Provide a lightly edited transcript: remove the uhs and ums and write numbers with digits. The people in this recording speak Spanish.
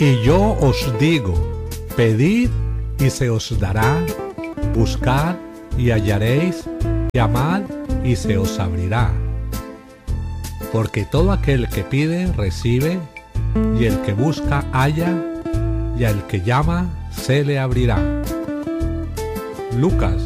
Y yo os digo, pedid y se os dará, buscad y hallaréis, llamad y se os abrirá. Porque todo aquel que pide, recibe, y el que busca, halla, y al que llama, se le abrirá. Lucas